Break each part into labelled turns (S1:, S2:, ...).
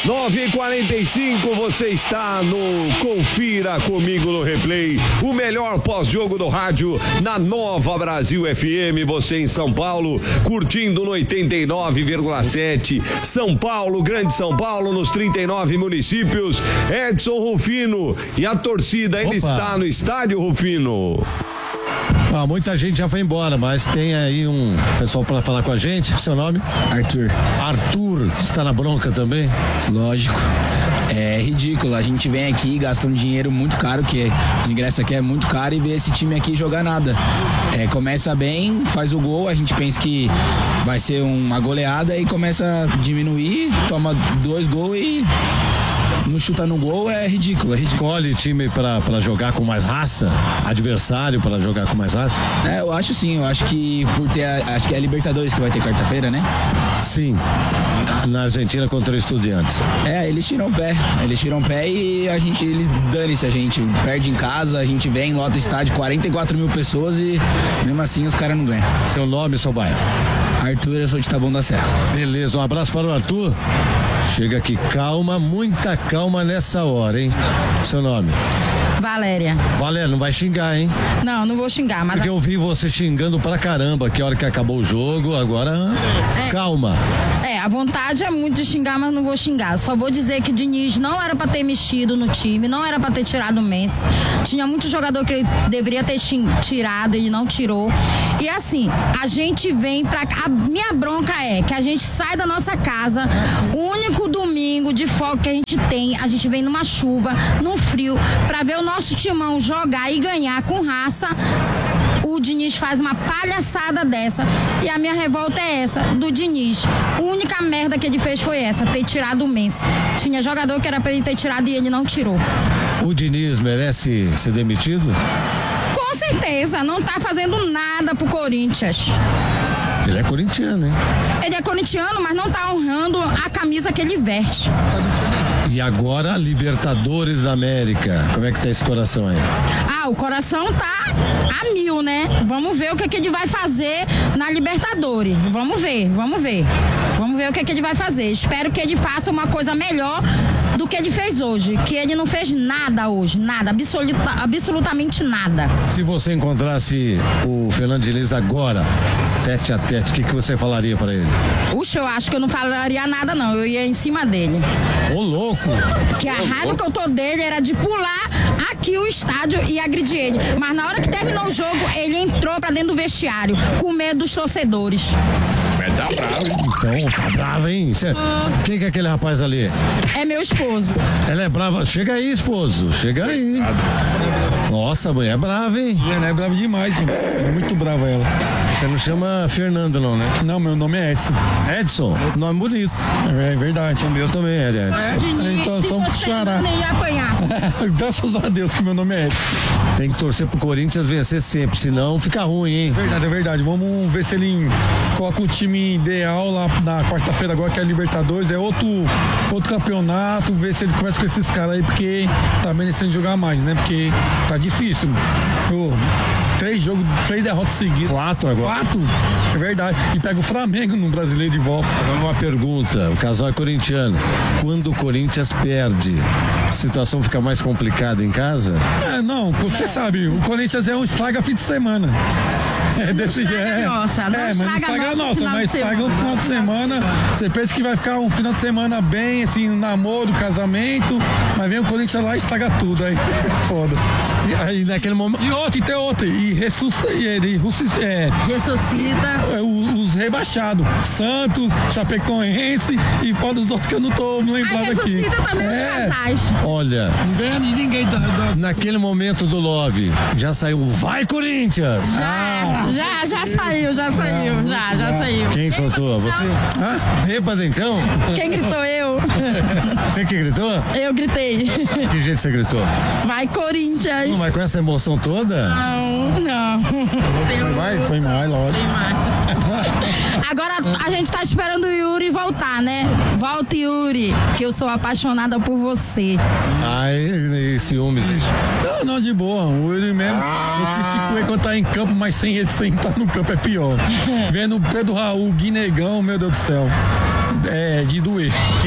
S1: 9h45, você está no Confira Comigo no Replay, o melhor pós-jogo do rádio na Nova Brasil FM. Você em São Paulo, curtindo no 89,7. São Paulo, Grande São Paulo, nos 39 municípios. Edson Rufino e a torcida ainda está no estádio, Rufino?
S2: Muita gente já foi embora, mas tem aí um pessoal para falar com a gente. Seu nome?
S3: Arthur.
S2: Arthur, está na bronca também?
S3: Lógico. É ridículo, a gente vem aqui gastando dinheiro muito caro, que os ingressos aqui é muito caro, e ver esse time aqui jogar nada. Começa bem, faz o gol, a gente pensa que vai ser uma goleada e começa a diminuir, toma 2 gols e não chuta no gol. É ridículo.
S2: Escolhe time pra jogar com mais raça? Adversário pra jogar com mais raça?
S3: Eu acho sim, eu acho que acho que é a Libertadores que vai ter quarta-feira, né?
S2: Sim, na Argentina contra o Estudiantes.
S3: Eles tiram o pé e eles dane-se, a gente perde em casa, a gente vem, lota o estádio, 44 mil pessoas e mesmo assim os caras não ganham.
S2: Seu nome e seu bairro?
S3: Arthur, eu sou de Taboão da Serra.
S2: Beleza, um abraço para o Arthur. Chega aqui, calma, muita calma nessa hora, hein? Seu nome?
S4: Valéria.
S2: Valéria, não vai xingar, hein?
S4: Não vou xingar, mas...
S2: Porque eu vi você xingando pra caramba, que hora que acabou o jogo, agora... Calma.
S4: A vontade é muito de xingar, mas não vou xingar. Só vou dizer que Diniz não era pra ter mexido no time, não era pra ter tirado o Messi. Tinha muito jogador que ele deveria ter tirado, ele não tirou. E assim, a gente vem pra... A minha bronca é que a gente sai da nossa casa, o único domingo de folga que a gente tem, a gente vem numa chuva, num frio, pra ver o nosso timão jogar e ganhar com raça. O Diniz faz uma palhaçada dessa e a minha revolta é essa, do Diniz. A única merda que ele fez foi essa, ter tirado o Messi. Tinha jogador que era pra ele ter tirado e ele não tirou.
S2: O Diniz merece ser demitido?
S4: Com certeza, não tá fazendo nada pro Corinthians.
S2: Ele é corintiano, hein?
S4: Ele é corintiano, mas não tá honrando a camisa que ele veste.
S2: E agora, Libertadores da América. Como é que tá esse coração aí?
S4: O coração tá a 1000, né? Vamos ver o que ele vai fazer na Libertadores. Vamos ver. Vamos ver o que ele vai fazer. Espero que ele faça uma coisa melhor do que ele fez hoje. Que ele não fez nada hoje. Nada. Absolutamente nada.
S2: Se você encontrasse o Fernando Diniz agora, tete a tete, o que você falaria pra ele?
S4: Eu acho que eu não falaria nada, não. Eu ia em cima dele.
S2: Ô, louco!
S4: Porque a raiva que eu tô dele era de pular aqui o estádio e agredir ele. Mas na hora que terminou o jogo, ele entrou pra dentro do vestiário, com medo dos torcedores.
S2: Tá bravo, então, tá bravo, hein? Quem que é aquele rapaz ali?
S4: É meu esposo.
S2: Ela é brava. Chega aí, esposo. Chega aí. Nossa, a mulher é brava, hein?
S5: Ela é brava demais, hein? É muito brava ela.
S2: Você não chama Fernando, não, né?
S5: Não, meu nome é Edson.
S2: Edson? Nome bonito.
S5: É verdade.
S2: O meu também é Edson.
S5: Então somos xará.
S4: Nem ia apanhar.
S5: Graças a Deus que meu nome é Edson.
S2: Tem que torcer pro Corinthians vencer sempre, senão fica ruim, hein?
S5: É verdade. Vamos ver se ele coloca o time ideal lá na quarta-feira agora, que é a Libertadores. É outro campeonato, ver se ele começa com esses caras aí, porque tá merecendo jogar mais, né? Porque tá difícil. 3 derrotas seguidas.
S2: 4 agora.
S5: 4? É verdade. E pega o Flamengo no Brasileiro de volta.
S2: Agora uma pergunta, o casal é corintiano. Quando o Corinthians perde, a situação fica mais complicada em casa?
S5: Não, você sabe, o Corinthians é um estraga fim de semana. Desse jeito.
S4: Nossa, não
S5: mas não estraga a nossa, mas estraga o final de semana. Você pensa que vai ficar um final de semana bem, assim, namoro, casamento, mas vem o Corinthians lá e estraga tudo aí. Foda.
S2: E aí naquele momento.
S5: E tem outra. Ressuscita os rebaixados. Santos, Chapecoense e fora dos outros que eu não tô lembrando aqui.
S4: Ressuscita também os casais.
S2: Olha.
S5: Não ganha ninguém
S2: naquele momento do Love, já saiu. Vai, Corinthians!
S4: Já saiu. Já saiu.
S2: Quem soltou? Você? Bêbado então?
S4: Quem gritou? Eu.
S2: Você que gritou?
S4: Eu gritei.
S2: Que jeito você gritou?
S4: Vai, Corinthians!
S2: Não, mas com essa emoção toda?
S4: Não.
S5: Foi mais, lógico.
S4: Agora a gente tá esperando o Yuri voltar, né? Volta, Yuri, que eu sou apaixonada por você.
S2: Ai, ciúmes, isso.
S5: Não, de boa. O Yuri mesmo, eu critico ele quando tá em campo, mas sem ele estar no campo é pior. Vendo o Pedro Raul, Guinegão, meu Deus do céu. É de doer.
S2: Quem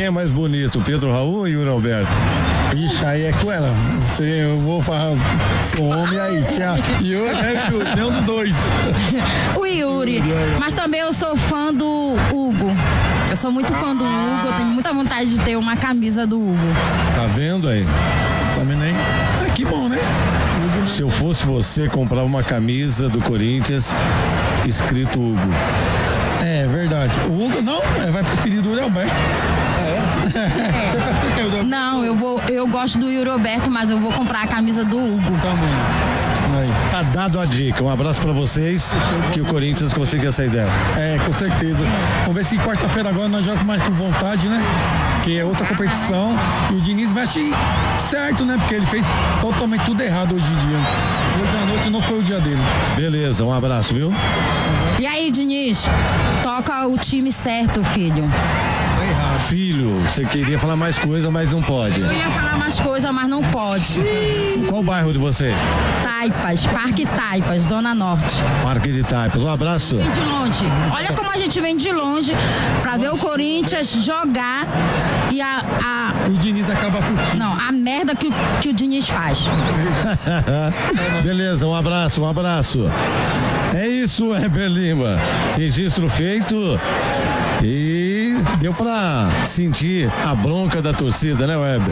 S2: é mais bonito, Pedro Raul ou Yuri Alberto?
S5: Ixi, aí é com ela. Eu vou falar, sou homem aí. E eu nenhum dos dois.
S4: O Yuri. Mas também eu sou fã do Hugo. Eu sou muito fã do Hugo. Eu tenho muita vontade de ter uma camisa do Hugo.
S2: Tá vendo aí?
S5: Tá vendo aí? Que bom, né?
S2: Se eu fosse você, comprava uma camisa do Corinthians escrito Hugo.
S5: É verdade. O Hugo não, vai preferir do Yuri Alberto. Você prefere que eu...
S4: Não, eu gosto do Yuri Alberto, mas eu vou comprar a camisa do Hugo.
S5: Também. Aí.
S2: Tá dado a dica. Um abraço pra vocês, que o Corinthians consiga essa ideia.
S5: Com certeza. Vamos ver se quarta-feira agora nós jogamos mais com vontade, né? Que é outra competição. E o Diniz mexe certo, né? Porque ele fez totalmente tudo errado hoje em dia. Hoje à noite não foi o dia dele.
S2: Beleza, um abraço, viu?
S4: E aí, Diniz? Toca o time certo, filho.
S2: Filho, você queria falar mais coisa, mas não pode.
S4: Eu ia falar mais coisa, mas não pode.
S2: Qual bairro de você?
S4: Taipas, Parque Taipas, Zona Norte.
S2: Parque de Taipas, um abraço.
S4: Vem de longe. Olha como a gente vem de longe pra ver o Corinthians jogar e
S5: o Diniz acaba curtindo.
S4: Não, a merda que o Diniz faz.
S2: Beleza, um abraço. É isso, Heber Lima. Registro feito e deu pra sentir a bronca da torcida, né, Weber?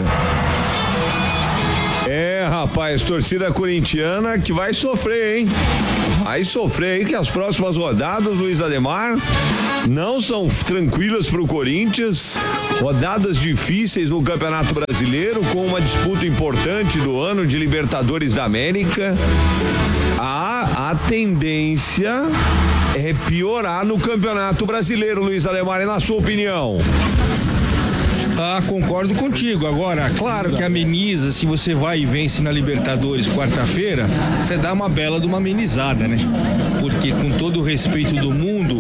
S1: Rapaz, torcida corintiana que vai sofrer, hein? Vai sofrer aí, que as próximas rodadas, Luiz Ademar, não são tranquilas pro Corinthians. Rodadas difíceis no Campeonato Brasileiro, com uma disputa importante do ano de Libertadores da América. A tendência é piorar no Campeonato Brasileiro, Luiz Ademar, na sua opinião.
S6: Concordo contigo. Agora, claro que ameniza, se você vai e vence na Libertadores quarta-feira, você dá uma bela de uma amenizada, né? Porque com todo o respeito do mundo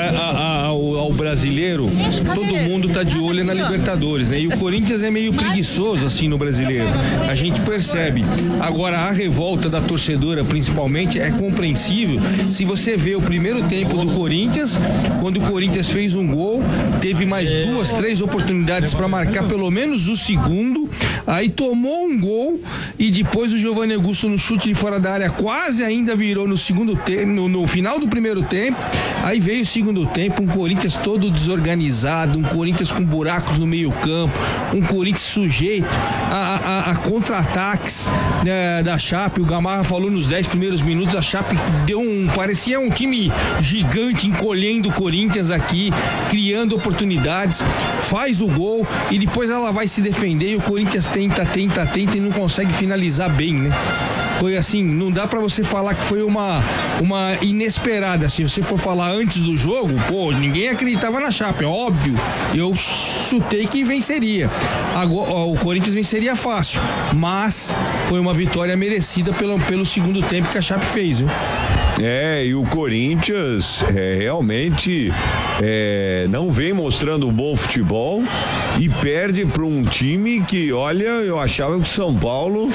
S6: ao brasileiro, todo mundo tá de olho na Libertadores, né? E o Corinthians é meio preguiçoso assim no brasileiro. A gente percebe. Agora, a revolta da torcedora, principalmente, é compreensível se você vê o primeiro tempo do Corinthians, quando o Corinthians fez um gol, teve mais 2, 3 oportunidades para marcar pelo menos o segundo, aí tomou um gol e depois o Giovanni Augusto no chute de fora da área quase ainda virou no segundo tempo, no final do primeiro tempo. Aí veio o segundo tempo, um Corinthians todo desorganizado, um Corinthians com buracos no meio campo, um Corinthians sujeito a contra-ataques, né, da Chape. O Gamarra falou nos 10 primeiros minutos, a Chape parecia um time gigante encolhendo o Corinthians aqui, criando oportunidades, faz o gol e depois ela vai se defender e o Corinthians tenta e não consegue finalizar bem, né? Foi assim, não dá pra você falar que foi uma inesperada. Se você for falar antes do jogo, ninguém acreditava na Chape, óbvio. Eu chutei que venceria. Agora, o Corinthians venceria fácil, mas foi uma vitória merecida pelo segundo tempo que a Chape fez, viu?
S1: E o Corinthians realmente não vem mostrando um bom futebol e perde para um time que, olha, eu achava que o São Paulo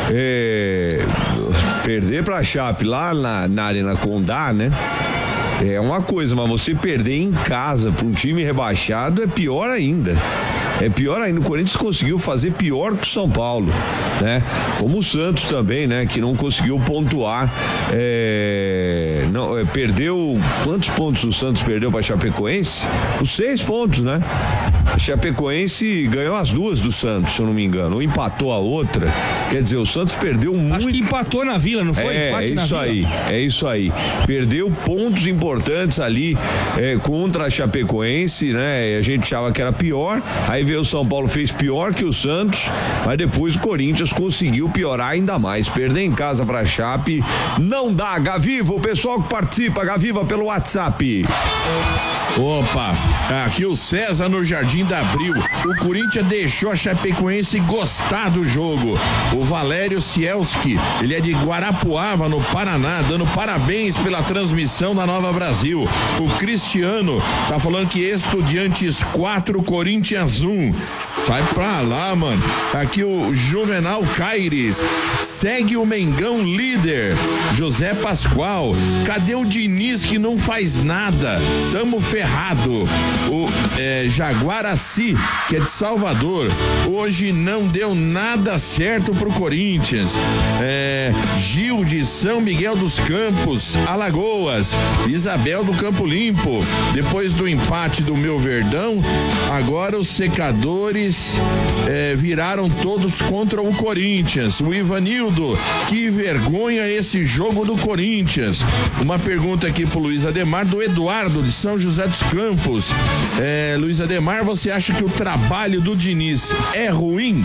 S1: perder para a Chape lá na Arena Condá, né? É uma coisa, mas você perder em casa para um time rebaixado é pior ainda. O Corinthians conseguiu fazer pior que o São Paulo, né? Como o Santos também, né? Que não conseguiu pontuar. Perdeu. Quantos pontos o Santos perdeu para a Chapecoense? Os 6 pontos, né? A Chapecoense ganhou as 2 do Santos, se eu não me engano, ou empatou a outra. Quer dizer, o Santos perdeu muito.
S6: Acho que empatou na Vila, não foi?
S1: É isso aí. Perdeu pontos importantes ali contra a Chapecoense, né? A gente achava que era pior. Aí veio o São Paulo, fez pior que o Santos, mas depois o Corinthians conseguiu piorar ainda mais. Perder em casa pra Chape não dá. Gaviva, o pessoal que participa, Gaviva pelo WhatsApp.
S7: Opa, aqui o César no Jardim da Abril. O Corinthians deixou a Chapecoense gostar do jogo. O Valério Cielski, ele é de Guarapuava, no Paraná, dando parabéns pela transmissão da Nova Brasil. O Cristiano tá falando que Estudiantes 4, Corinthians 1. Sai pra lá, mano. Aqui o Juvenal Caires. Segue o Mengão líder. José Pascoal. Cadê o Diniz que não faz nada? Tamo ferrado errado. O Jaguaraci, que é de Salvador, hoje não deu nada certo pro Corinthians. Gil de São Miguel dos Campos, Alagoas, Isabel do Campo Limpo, depois do empate do meu Verdão, agora os secadores viraram todos contra o Corinthians. O Ivanildo, que vergonha esse jogo do Corinthians. Uma pergunta aqui pro Luiz Ademar, do Eduardo de São José dos Campos. Luiz Ademar, você acha que o trabalho do Diniz é ruim?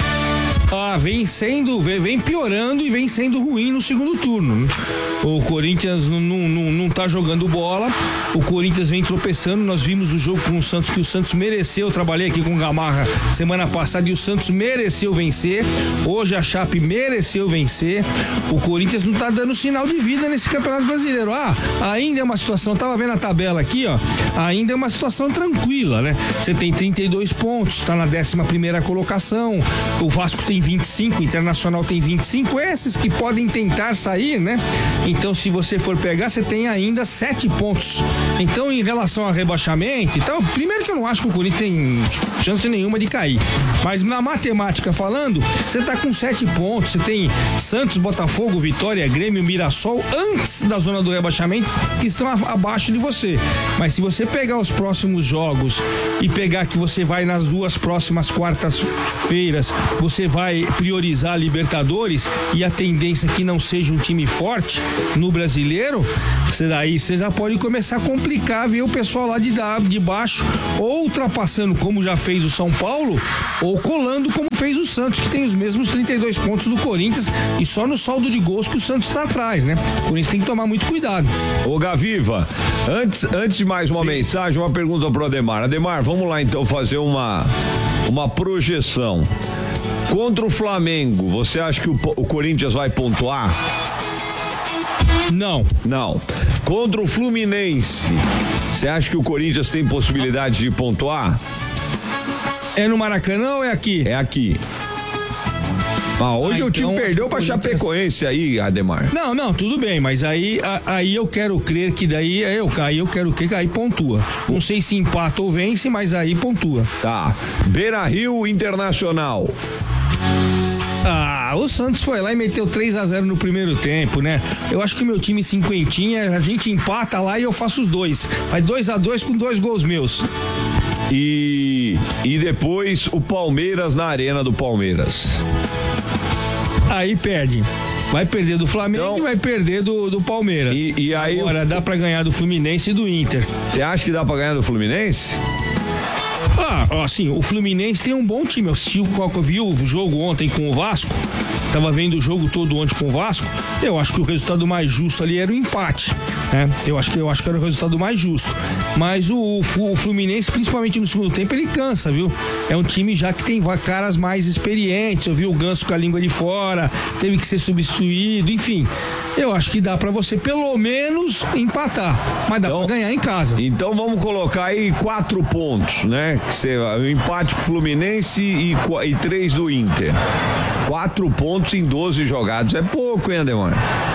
S6: Vem piorando e vem sendo ruim no segundo turno. O Corinthians não tá jogando bola, o Corinthians vem tropeçando. Nós vimos o jogo com o Santos, que o Santos mereceu. Eu trabalhei aqui com o Gamarra semana passada e o Santos mereceu vencer. Hoje a Chape mereceu vencer. O Corinthians não tá dando sinal de vida nesse Campeonato Brasileiro. Ainda é uma situação, tava vendo a tabela aqui, ainda é uma situação tranquila, né? Você tem 32 pontos, tá na 11ª colocação. O Vasco tem 25, o Internacional tem 25, esses que podem tentar sair, né? Então, se você for pegar, você tem ainda 7 pontos. Então, em relação ao rebaixamento, então, primeiro que eu não acho que o Corinthians tem chance nenhuma de cair. Mas na matemática falando, você tá com 7 pontos, você tem Santos, Botafogo, Vitória, Grêmio, Mirassol, antes da zona do rebaixamento, que estão abaixo de você. Mas se você pegar os próximos jogos e pegar que você vai nas 2 próximas quartas-feiras, você vai priorizar a Libertadores e a tendência é que não seja um time forte no Brasileiro, daí você já pode começar a complicar, ver o pessoal lá de baixo, ou ultrapassando como já fez o São Paulo, ou colando como fez o Santos, que tem os mesmos 32 pontos do Corinthians, e só no saldo de gols que o Santos está atrás, né? O Corinthians tem que tomar muito cuidado.
S1: Ô Gaviva, antes de mais uma mensagem, uma pergunta pro Ademar. Ademar, vamos lá então fazer uma projeção. Contra o Flamengo, você acha que o Corinthians vai pontuar?
S6: Não.
S1: Contra o Fluminense, você acha que o Corinthians tem possibilidade de pontuar?
S6: É no Maracanã ou é aqui?
S1: É aqui. Hoje o time perdeu pra Chapecoense aí, Ademar.
S6: Não, tudo bem, mas aí eu quero crer que daí eu quero crer que aí pontua. Não sei se empata ou vence, mas aí pontua.
S1: Tá. Beira-Rio Internacional.
S6: O Santos foi lá e meteu 3-0 no primeiro tempo, né? Eu acho que meu time cinquentinha, a gente empata lá e eu faço os 2. Vai 2-2 com 2 gols meus.
S1: E depois o Palmeiras na Arena do Palmeiras.
S6: Aí perde. Vai perder do Flamengo então, e vai perder do Palmeiras.
S1: E aí
S6: agora dá pra ganhar do Fluminense e do Inter.
S1: Você acha que dá pra ganhar do Fluminense?
S6: Assim, o Fluminense tem um bom time. Eu vi o jogo ontem com o Vasco, tava vendo o jogo todo ontem com o Vasco. Eu acho que o resultado mais justo ali era o empate, né? Eu acho que era o resultado mais justo. Mas o Fluminense, principalmente no segundo tempo, ele cansa, viu? É um time já que tem caras mais experientes. Eu vi o Ganso com a língua de fora, teve que ser substituído, enfim. Eu acho que dá pra você pelo menos empatar, mas dá pra ganhar em casa.
S1: Então vamos colocar aí 4 pontos, né? O empate com o Fluminense e 3 do Inter. 4 pontos em 12 jogados. É pouco, hein, Ademar?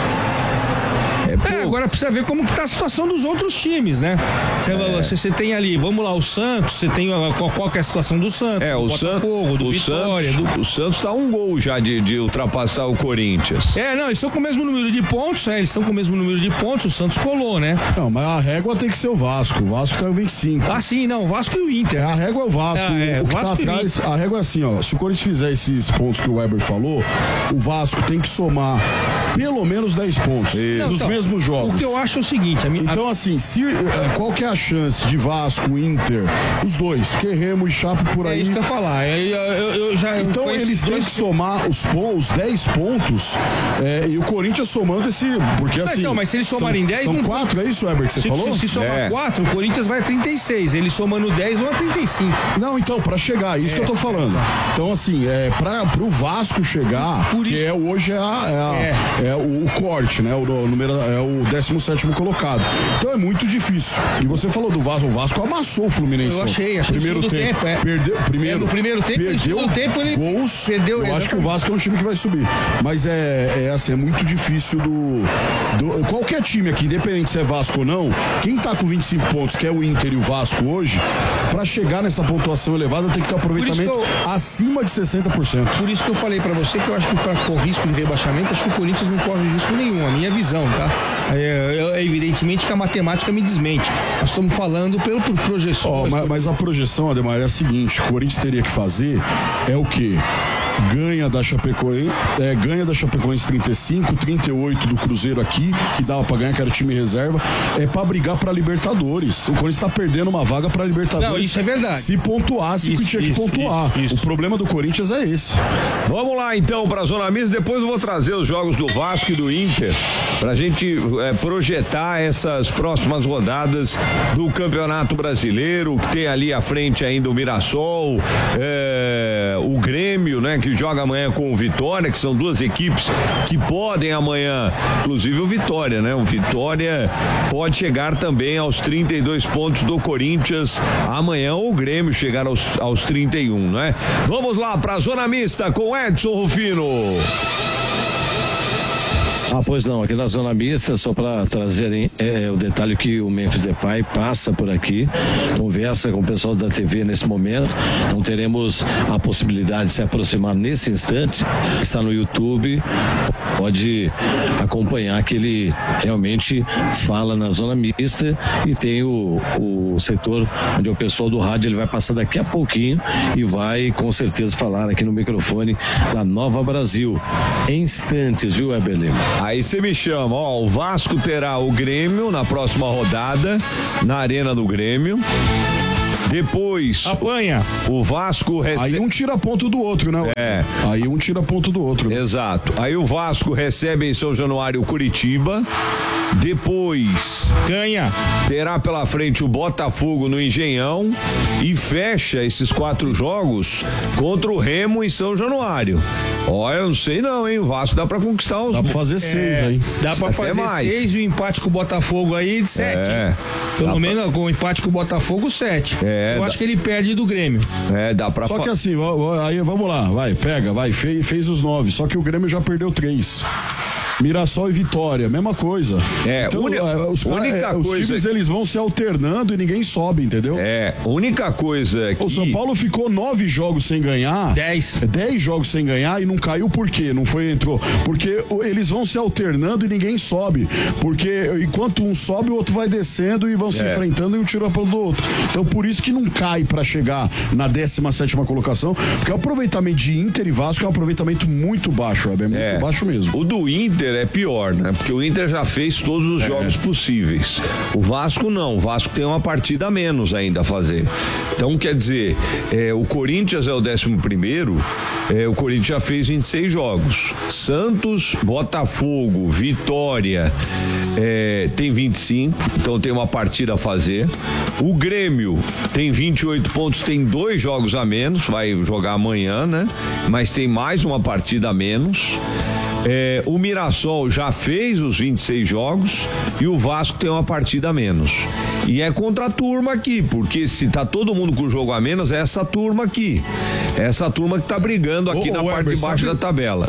S6: Agora precisa ver como que tá a situação dos outros times, né? Você tem ali, vamos lá, o Santos, você tem qual que é a situação do Santos,
S1: do
S6: Botafogo, do Vitória.
S1: O Santos tá um gol já de ultrapassar o Corinthians.
S6: Eles estão com o mesmo número de pontos, o Santos colou, né?
S2: Não, mas a régua tem que ser o Vasco tá em 25.
S6: O Vasco e o Inter.
S2: A régua é o Vasco, o que
S6: Vasco
S2: tá atrás, a régua é assim, se o Corinthians fizer esses pontos que o Weber falou, o Vasco tem que somar pelo menos 10 pontos nos mesmos jogos.
S6: O que eu acho é o seguinte,
S2: então assim, qual que é a chance de Vasco, Inter, os dois, porque Remo e Chape por aí.
S6: É isso que eu ia falar.
S2: Então eles têm que somar os 10 pontos e o Corinthians somando esse, porque assim.
S6: Mas se eles somarem 10,
S2: são 4, é isso, Weber, que você falou?
S6: Se somar 4, o Corinthians vai a 36. Eles somando 10 vão a 35.
S2: Não, então, pra chegar, isso que eu tô falando. Então, assim, pro Vasco chegar, que hoje é o corte, né? O número é
S8: o 17º colocado. Então é muito difícil. E você falou do Vasco, o Vasco amassou o Fluminense.
S6: Eu achei
S8: primeiro
S6: no
S8: tempo.
S6: Perdeu,
S8: No
S6: primeiro tempo,
S8: perdeu
S6: no segundo tempo ele
S8: gols.
S6: perdeu.
S8: Eu acho que o Vasco é um time que vai subir. Mas assim, é muito difícil qualquer time aqui, independente se é Vasco ou não, quem tá com 25 pontos, que é o Inter e o Vasco hoje, pra chegar nessa pontuação elevada tem que ter um aproveitamento acima de 60%.
S6: Por isso que eu falei pra você que eu acho que para correr risco de rebaixamento, acho que o Corinthians não corre risco nenhum, a minha visão, tá? Evidentemente que a matemática me desmente. Nós estamos falando por projeções.
S8: Mas a projeção, Ademar, é a seguinte: o Corinthians teria que fazer o quê? Ganha da Chapecoense 35, 38 do Cruzeiro aqui, que dava pra ganhar, que era time reserva, pra brigar pra Libertadores. O Corinthians tá perdendo uma vaga pra Libertadores.
S6: Não, isso é verdade.
S8: Se pontuasse, que tinha que pontuar. O problema do Corinthians é esse.
S1: Vamos lá então pra Zona Mista, depois eu vou trazer os jogos do Vasco e do Inter pra gente projetar essas próximas rodadas do Campeonato Brasileiro, que tem ali à frente ainda o Mirassol, o Grêmio, né, que joga amanhã com o Vitória, que são duas equipes que podem amanhã, inclusive o Vitória, né? O Vitória pode chegar também aos 32 pontos do Corinthians amanhã, ou o Grêmio chegar aos 31, né? Vamos lá pra Zona Mista com Edson Rufino.
S2: Pois não, aqui na Zona Mista, só para trazerem o detalhe que o Memphis Depay passa por aqui, conversa com o pessoal da TV nesse momento, não teremos a possibilidade de se aproximar nesse instante, está no YouTube, pode acompanhar que ele realmente fala na Zona Mista e tem o setor onde o pessoal do rádio, ele vai passar daqui a pouquinho e vai com certeza falar aqui no microfone da Nova Brasil, em instantes, viu, Heber Lima?
S1: Aí você me chama, o Vasco terá o Grêmio na próxima rodada, na Arena do Grêmio. Depois
S6: apanha.
S1: O Vasco recebe.
S8: Aí um tira ponto do outro, né? Aí um tira ponto do outro.
S1: Exato. Aí o Vasco recebe em São Januário o Curitiba. Depois
S6: ganha.
S1: Terá pela frente o Botafogo no Engenhão e fecha esses 4 jogos contra o Remo em São Januário. Olha, eu não sei não, hein? O Vasco dá pra conquistar os...
S8: Dá pra fazer 6 aí.
S6: Dá pra fazer 6 e o empate com o Botafogo aí de 7. Pelo menos com o empate com o Botafogo 7. Eu acho que ele perde do Grêmio.
S1: Dá pra...
S8: Só que assim, aí vamos lá, fez os 9, só que o Grêmio já perdeu 3. Mirassol e Vitória, mesma coisa. Então, os times eles vão se alternando e ninguém sobe, entendeu?
S1: Única coisa que...
S8: O São Paulo ficou 9 jogos sem ganhar. 10 jogos sem ganhar e não caiu por quê? Entrou. Porque eles vão se alternando e ninguém sobe. Porque enquanto um sobe, o outro vai descendo e vão se enfrentando e um tira pelo do outro. Então por isso que não cai pra chegar na 17ª colocação, porque o aproveitamento de Inter e Vasco é um aproveitamento muito baixo, muito baixo mesmo.
S1: O do Inter é pior, né? Porque o Inter já fez todos os jogos possíveis. O Vasco não. O Vasco tem uma partida a menos ainda a fazer. Então, quer dizer, o Corinthians é o 11º, o Corinthians já fez 26 jogos. Santos, Botafogo, Vitória tem 25, então tem uma partida a fazer. O Grêmio tem 28 pontos, tem 2 jogos a menos, vai jogar amanhã, né? Mas tem mais uma partida a menos. O Mirassol já fez os 26 jogos e o Vasco tem uma partida a menos. E é contra a turma aqui, porque se tá todo mundo com o jogo a menos, é essa turma aqui. Essa turma que tá brigando aqui na parte de baixo da tabela.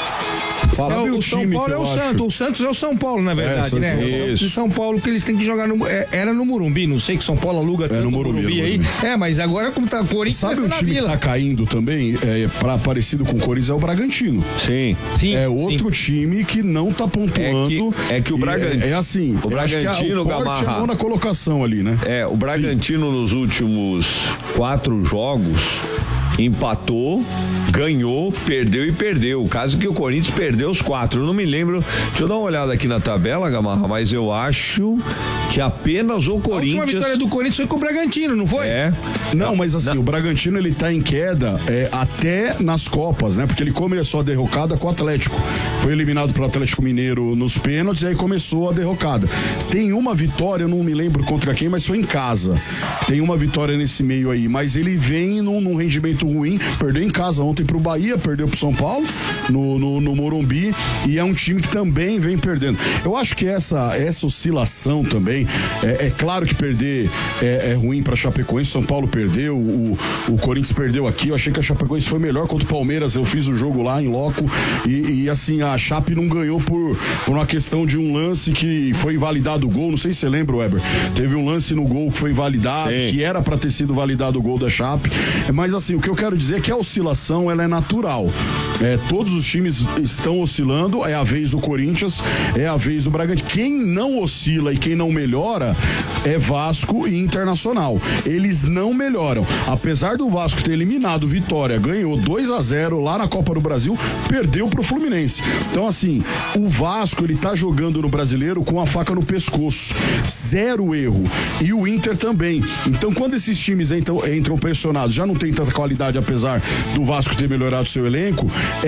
S6: O São Paulo é o Santos. O Santos é o São Paulo, na verdade, né?
S1: Isso.
S6: O São Paulo que eles têm que jogar era no Morumbi. Não sei que São Paulo aluga tanto no Morumbi aí. Mas agora como tá o Corinthians,
S8: sabe o time que tá caindo também, parecido com o Corinthians, é o Bragantino.
S1: Sim.
S8: É outro time que não tá pontuando.
S1: É que o Bragantino.
S8: É assim.
S1: O Bragantino,
S8: Gamarra, na colocação ali, né?
S1: O Bragantino nos últimos 4 jogos empatou, ganhou, perdeu e perdeu. O caso é que o Corinthians perdeu os 4. Eu não me lembro. Deixa eu dar uma olhada aqui na tabela, Gamarra, mas eu acho que apenas o Corinthians.
S6: A última vitória do Corinthians foi com o Bragantino, não foi?
S8: Não, mas assim, o Bragantino ele tá em queda até nas Copas, né? Porque ele começou a derrocada com o Atlético. Foi eliminado pelo Atlético Mineiro nos pênaltis e aí começou a derrocada. Tem uma vitória, eu não me lembro contra quem, mas foi em casa. Tem uma vitória nesse meio aí, mas ele vem num rendimento ruim, perdeu em casa ontem pro Bahia, perdeu pro São Paulo, no Morumbi, e é um time que também vem perdendo. Eu acho que essa oscilação também, é claro que perder é ruim pra Chapecoense. São Paulo perdeu, o Corinthians perdeu aqui, eu achei que a Chapecoense foi melhor contra o Palmeiras, eu fiz o jogo lá em loco, e assim, a Chape não ganhou por uma questão de um lance que foi invalidado o gol, não sei se você lembra, Weber, teve um lance no gol que foi invalidado, que era pra ter sido validado o gol da Chape, mas assim, o que eu quero dizer é que a oscilação, ela é natural, todos os times estão oscilando, é a vez do Corinthians, é a vez do Bragantino. Quem não oscila e quem não melhora é Vasco e Internacional. Eles não melhoram. Apesar do Vasco ter eliminado Vitória, ganhou 2-0 lá na Copa do Brasil, perdeu pro Fluminense. Então assim, o Vasco ele tá jogando no Brasileiro com a faca no pescoço. 0 erro. E o Inter também. Então quando esses times entram pressionados, já não tem tanta qualidade, apesar do Vasco ter melhorado seu elenco,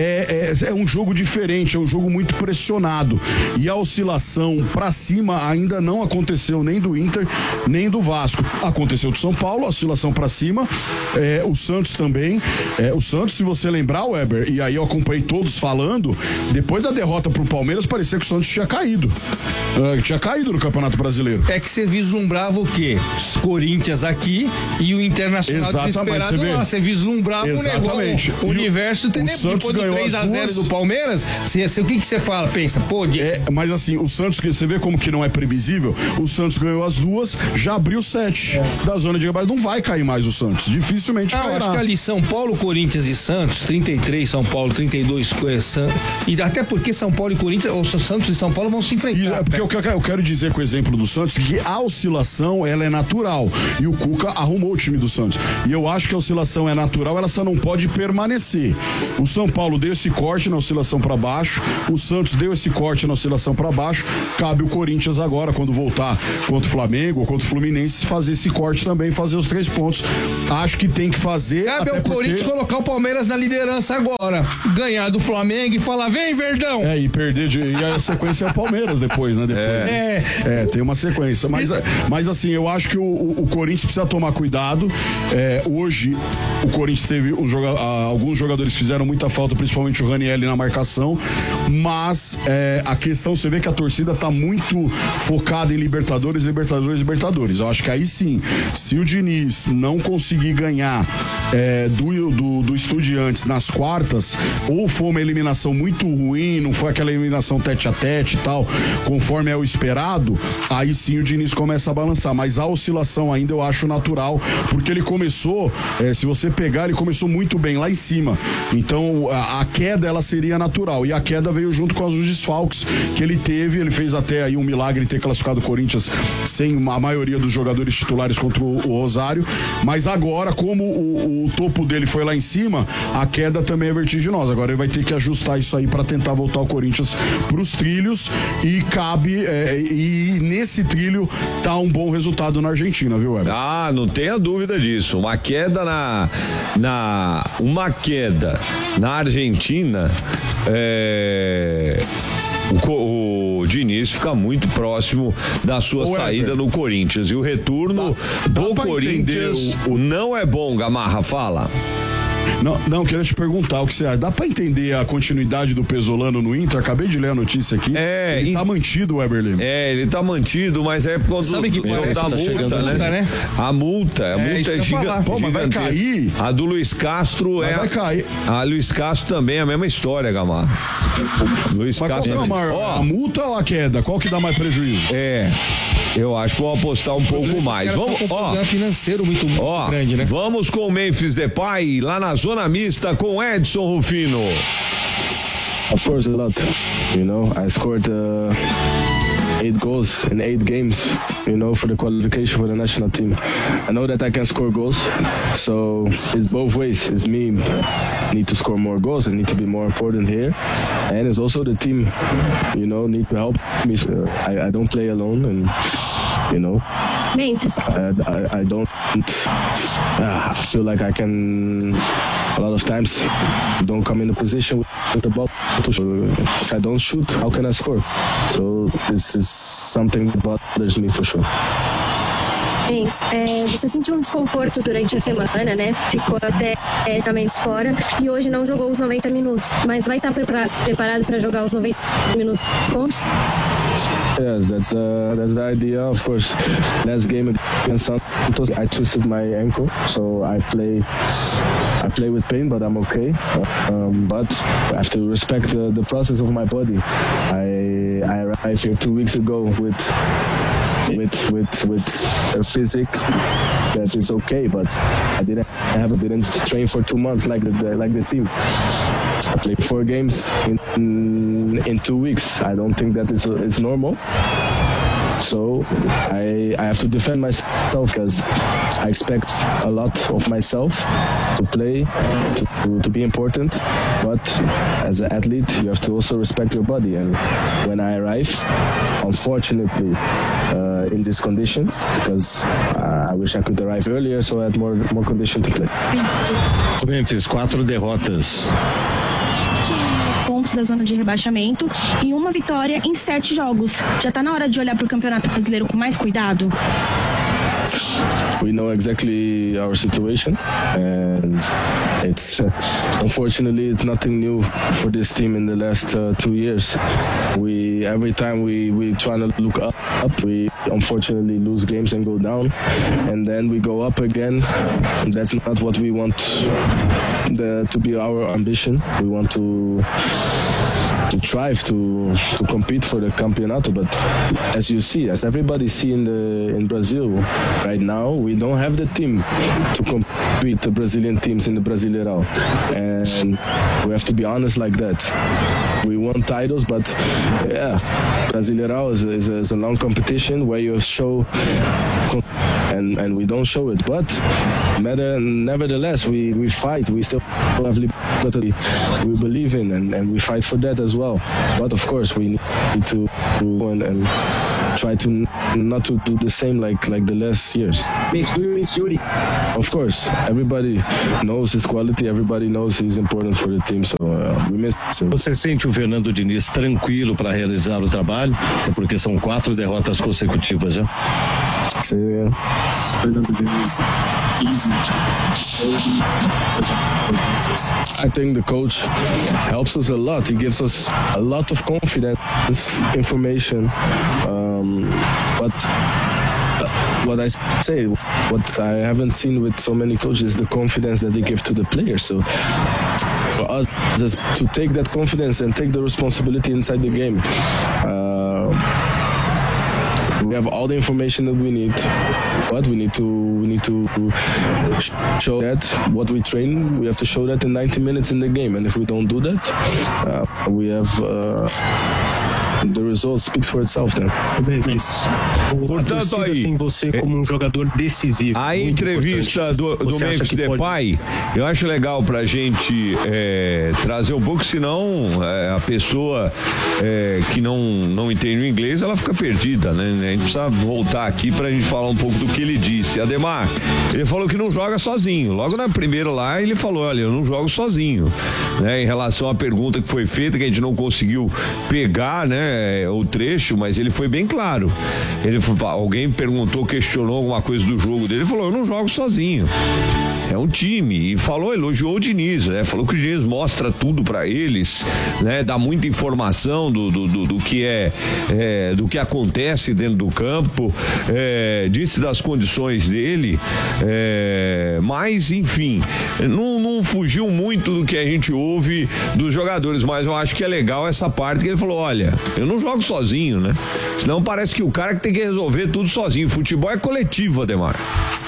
S8: é um jogo diferente, é um jogo muito pressionado. E a oscilação pra cima ainda não aconteceu nem do Inter, nem do Vasco. Aconteceu do São Paulo, a oscilação pra cima, o Santos também. O Santos, se você lembrar, Weber, e aí eu acompanhei todos falando, depois da derrota pro Palmeiras, parecia que o Santos tinha caído. Tinha caído no Campeonato Brasileiro.
S6: É que você vislumbrava o quê? Os Corinthians aqui e o Internacional desesperado lá. Você vislumbrava o negócio. O universo tem depois do 3-0 do Palmeiras, o que você fala? Pensa,
S8: mas assim, o Santos, você vê como que não é previsível, o Santos ganhou as duas, já abriu 7 da zona de rebaixamento, não vai cair mais o Santos, dificilmente cairá.
S6: Acho que ali São Paulo, Corinthians e Santos, 33 São Paulo, 32 Santos, e até porque São Paulo e Corinthians, ou Santos e São Paulo vão se enfrentar.
S8: Porque eu quero dizer com o exemplo do Santos que a oscilação, ela é natural, e o Cuca arrumou o time do Santos, e eu acho que a oscilação é natural, ela só não pode permanecer. O São Paulo deu esse corte na oscilação para baixo, o Santos deu esse corte na oscilação para baixo, cabe o Corinthians agora, quando voltar contra o Flamengo ou contra o Fluminense, fazer esse corte também, fazer os 3 pontos. Acho que tem que fazer.
S6: Cabe ao Corinthians colocar o Palmeiras na liderança agora, ganhar do Flamengo e falar, vem Verdão!
S8: E perder, e a sequência é o Palmeiras depois, né? Tem uma sequência, mas assim, eu acho que o Corinthians precisa tomar cuidado. Hoje o Corinthians teve alguns jogadores que fizeram muita falta, principalmente o Ranieri na marcação, mas a questão, você vê que a torcida tá muito focada em Libertadores. Eu acho que aí sim, se o Diniz não conseguir ganhar do Estudiantes nas quartas, ou for uma eliminação muito ruim, não foi aquela eliminação tete a tete e tal, conforme é o esperado, aí sim o Diniz começa a balançar, mas a oscilação ainda eu acho natural, porque ele começou, se você pegar, ele começou muito bem lá em cima, então a queda ela seria natural, e a queda veio junto com os desfalques que ele teve. Ele fez até aí um milagre ter classificado o Corinthians sem a maioria dos jogadores titulares contra o Rosário, mas agora, como o topo dele foi lá em cima, a queda também é vertiginosa. Agora ele vai ter que ajustar isso aí para tentar voltar o Corinthians pros trilhos, e cabe e nesse trilho tá um bom resultado na Argentina, viu, Weber?
S1: Não tenha dúvida disso. Uma queda na Argentina, o Diniz fica muito próximo da sua saída no Corinthians, e o retorno do Corinthians não é bom. Gamarra, fala.
S8: Não, queria te perguntar o que você acha. Dá pra entender a continuidade do Pesolano no Inter? Acabei de ler a notícia aqui. Ele tá mantido, Weber Lima.
S1: Ele tá mantido, mas é por causa da multa, né? A multa é gigante.
S8: Pô, mas vai cair.
S1: A do Luiz Castro
S8: vai cair.
S1: A Luiz Castro também é a mesma história, Gamarra. Luiz Castro.
S8: A multa ou a queda? Qual que dá mais prejuízo?
S1: Eu acho que vou apostar um pouco mais. Vamos,
S6: financeiro muito grande, né?
S1: Vamos com o Memphis Depay lá na zona mista com Edson Rufino.
S9: Of course, a lot. I scored 8 goals in 8 games, for the qualification for the national team. I know that I can score goals, so it's both ways. It's me need to score more goals, I need to be more important here, and it's also the team, need to help me. I don't play alone, and you know.
S4: Memphis.
S9: I don't feel like I can, a lot of times, don't come in a position with the ball to shoot. If I don't shoot, how can I score? So this is something that bothers me for sure.
S4: Você sentiu um desconforto durante a semana, né? Ficou até também fora e hoje não jogou os 90 minutos, mas vai estar preparado para jogar os 90 minutos contos?
S9: Yes, that's the idea, of course. Last game against Santos, I twisted my ankle, so I play with pain, but I'm okay. But I have to respect the process of my body. I arrived here 2 weeks ago with a physique that is okay, but I didn't train for 2 months like the team. I played 4 games in 2 weeks. I don't think that it's normal. So I have to defend myself because I expect a lot of myself to play, to be important. But as an athlete, you have to also respect your body. And when I arrive, unfortunately, in this condition, because I wish I could arrive earlier, so I had more condition to play.
S2: Memphis, 4 derrotas.
S10: Pontos da zona de rebaixamento e 1 vitória em 7 jogos. Já tá na hora de olhar para o Campeonato Brasileiro com mais cuidado?
S9: We know exactly our situation, and it's unfortunately it's nothing new for this team in the last 2 years. Every time we try to look up, we unfortunately lose games and go down, and then we go up again. That's not what we want to be our ambition. We want to strive to compete for the campeonato, but as you see, as everybody see in Brazil right now, we don't have the team to compete the Brazilian teams in the Brasileirão, and we have to be honest like that. We won titles, but yeah, Brasileirão is a long competition where you show, and we don't show it. But nevertheless, we fight. We still have liberty we believe in, and we fight for that as well. But of course, we need to and try to not to do the same like the last years. Of course, everybody knows his quality. Everybody knows he's important for the team. So we miss him.
S2: Você sente o Fernando Diniz tranquilo para realizar o trabalho? Até porque são 4 derrotas consecutivas já.
S9: Sim.
S2: Fernando Diniz.
S9: I think the coach helps us a lot. He gives us a lot of confidence, information, but what I say, what I haven't seen with so many coaches is the confidence that they give to the players. So for us is to take that confidence and take the responsibility inside the game. We have all the information that we need, but we need to show that what we train. We have to show that in 90 minutes in the game, and if we don't do that, we have. The result speaks for itself, né?
S1: Portanto, aí
S11: tem você como um jogador decisivo.
S1: A entrevista do Memphis Depay, eu acho legal pra gente trazer um pouco, senão a pessoa que não entende o inglês, ela fica perdida, né? A gente precisa voltar aqui pra gente falar um pouco do que ele disse. Ademar, ele falou que não joga sozinho. Logo na primeira lá, ele falou, olha, eu não jogo sozinho, né? Em relação à pergunta que foi feita, que a gente não conseguiu pegar, né? O trecho, mas ele foi bem claro. Alguém perguntou, questionou alguma coisa do jogo dele, ele falou, eu não jogo sozinho. É um time, e elogiou o Diniz, né? Falou que o Diniz mostra tudo pra eles, né? Dá muita informação do que acontece dentro do campo, disse das condições dele, mas enfim, não fugiu muito do que a gente ouve dos jogadores, mas eu acho que é legal essa parte que ele falou, olha, eu não jogo sozinho, né? Senão parece que o cara que tem que resolver tudo sozinho. Futebol é coletivo, Ademar.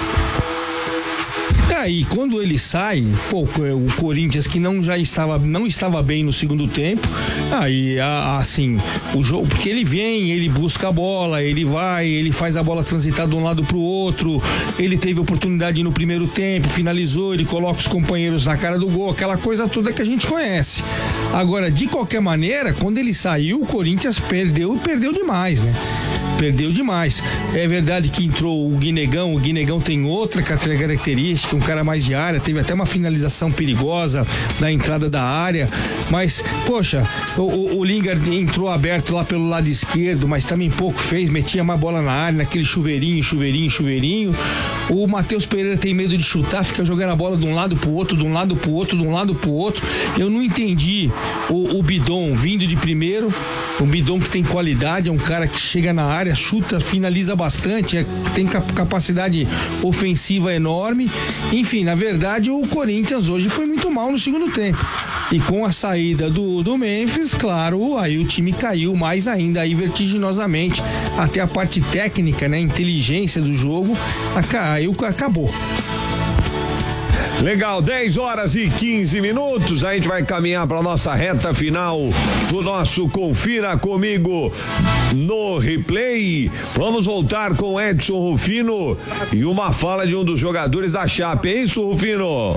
S6: E quando ele sai, o Corinthians que não estava bem no segundo tempo, aí assim, o jogo, porque ele vem, ele busca a bola, ele vai, ele faz a bola transitar de um lado pro outro, ele teve oportunidade no primeiro tempo, finalizou, ele coloca os companheiros na cara do gol, aquela coisa toda que a gente conhece. Agora, de qualquer maneira, quando ele saiu, o Corinthians perdeu demais, né? Perdeu demais. É verdade que entrou o Guinegão tem outra característica, um cara mais de área, teve até uma finalização perigosa da entrada da área, mas, poxa, o Lingard entrou aberto lá pelo lado esquerdo, mas também pouco fez, metia mais bola na área, naquele chuveirinho. O Matheus Pereira tem medo de chutar, fica jogando a bola de um lado pro outro. Eu não entendi o Bidon vindo de primeiro, o Bidon que tem qualidade, é um cara que chega na área, chuta, finaliza bastante, tem capacidade ofensiva enorme. Enfim, na verdade, o Corinthians hoje foi muito mal no segundo tempo. E com a saída do Memphis, claro, aí o time caiu mais ainda, aí vertiginosamente. Até a parte técnica, né, inteligência do jogo, aí acabou.
S1: Legal, 10h15. A gente vai caminhar para nossa reta final do nosso Confira Comigo no Replay. Vamos voltar com Edson Rufino e uma fala de um dos jogadores da Chape. É isso, Rufino?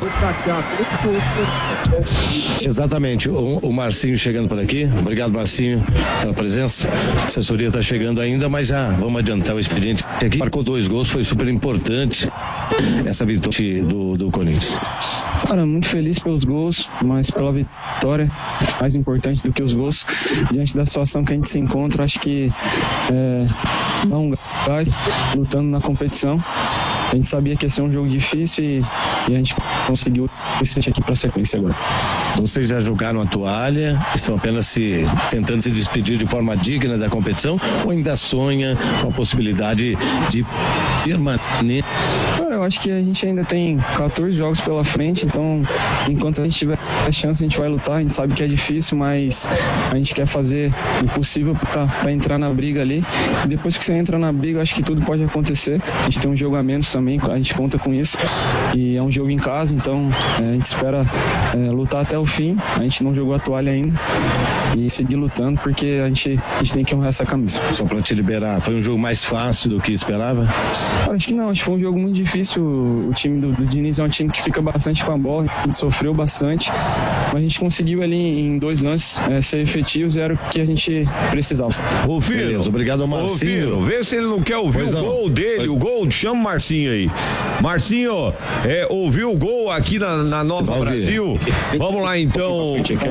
S2: Exatamente, o Marcinho chegando por aqui. Obrigado, Marcinho, pela presença. A assessoria está chegando ainda, mas já vamos adiantar o expediente. Aqui marcou 2 gols, foi super importante essa vitória do Corinthians.
S12: Cara, muito feliz pelos gols, mas pela vitória, mais importante do que os gols, diante da situação que a gente se encontra, acho que dá um gás lutando na competição. A gente sabia que ia ser um jogo difícil e a gente conseguiu esse aqui para a sequência agora.
S2: Vocês já jogaram a toalha? Estão apenas tentando se despedir de forma digna da competição ou ainda sonha com a possibilidade de permanecer?
S12: Cara, eu acho que a gente ainda tem 14 jogos pela frente, então enquanto a gente tiver a chance a gente vai lutar. A gente sabe que é difícil, mas a gente quer fazer o possível para entrar na briga ali. E depois que você entra na briga, acho que tudo pode acontecer. A gente tem um jogo a menos também, a gente conta com isso, e é um jogo em casa, então a gente espera lutar até o fim. A gente não jogou a toalha ainda e seguir lutando, porque a gente tem que honrar essa camisa.
S2: Só para te liberar, foi um jogo mais fácil do que esperava?
S12: Acho que não, acho que foi um jogo muito difícil. O time do Diniz é um time que fica bastante com a bola, a gente sofreu bastante, mas a gente conseguiu ali em 2 lances ser efetivos, era o que a gente precisava.
S1: Rufino, beleza,
S2: obrigado ao Marcinho.
S1: Rufino, vê se ele não quer ouvir gol dele, o gol, chama o Marcinho aí. Marcinho, ouviu o gol aqui na Nova Brasil? Vamos lá então.